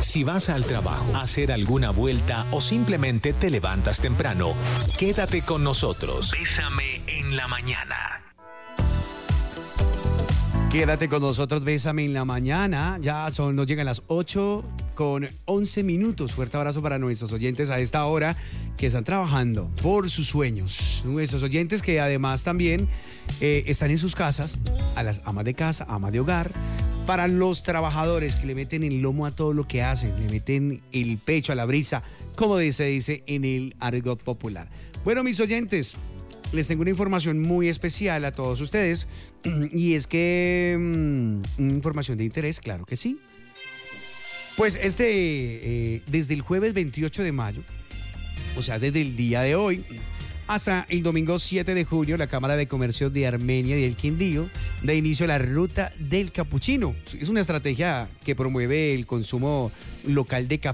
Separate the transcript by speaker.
Speaker 1: Si vas al trabajo, a hacer alguna vuelta o simplemente te levantas temprano, quédate con nosotros. Bésame en la mañana.
Speaker 2: Quédate con nosotros, Bésame en la mañana. Nos llegan las 8:11. Fuerte abrazo para nuestros oyentes a esta hora que están trabajando por sus sueños. Nuestros oyentes que además también están en sus casas, a las amas de casa, amas de hogar, para los trabajadores que le meten el lomo a todo lo que hacen, le meten el pecho a la brisa, como se dice en el argot popular. Bueno, mis oyentes, les tengo una información muy especial a todos ustedes, y es que una información de interés, claro que sí. Pues desde el jueves 28 de mayo, o sea, desde el día de hoy, hasta el domingo 7 de junio, la Cámara de Comercio de Armenia y el Quindío da inicio a la Ruta del Capuchino. Es una estrategia que promueve el consumo local de café